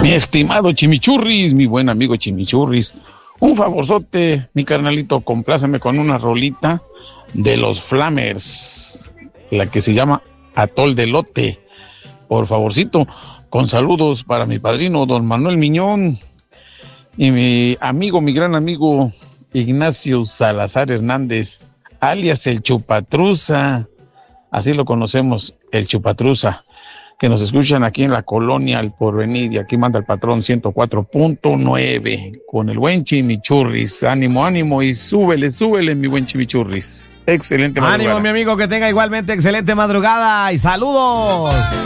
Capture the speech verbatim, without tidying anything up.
Mi estimado Chimichurris, mi buen amigo Chimichurris, un favorzote, mi carnalito, compláceme con una rolita de los Flamers, la que se llama Atol de Lote, por favorcito, con saludos para mi padrino, don Manuel Miñón, y mi amigo, mi gran amigo, Ignacio Salazar Hernández, alias el Chupatruza, así lo conocemos, el Chupatruza, que nos escuchan aquí en la colonia El Porvenir, y aquí manda el patrón ciento cuatro punto nueve, con el buen Chimichurris. Ánimo, ánimo, y súbele, súbele, mi buen Chimichurris. Excelente madrugada. Ánimo, mi amigo, que tenga igualmente excelente madrugada, y saludos.